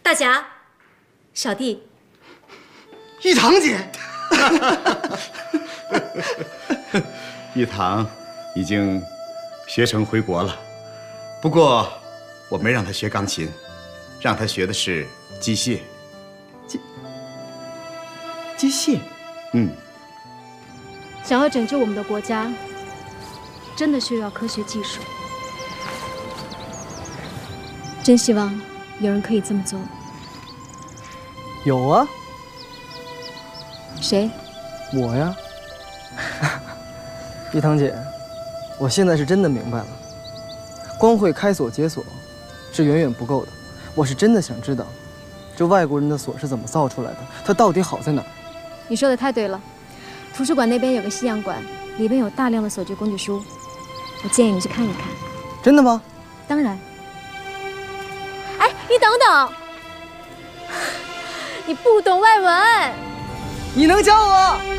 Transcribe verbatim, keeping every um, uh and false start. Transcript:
大侠，小弟， 玉堂姐。 玉堂已经学成回国了，不过我没让他学钢琴，让他学的是机械。 机机械？ 嗯。 想要拯救我们的国家，真的需要科学技术。真希望有人可以这么做。 有啊。 谁？ 我呀。玉堂姐，我现在是真的明白了，光会开锁解锁是远远不够的。我是真的想知道，这外国人的锁是怎么造出来的，它到底好在哪儿？ 你说的太对了，图书馆那边有个西洋馆，里边有大量的锁具工具书，我建议你去看一看。 真的吗？ 当然。哎，你等等，你不懂外文， 你能教我？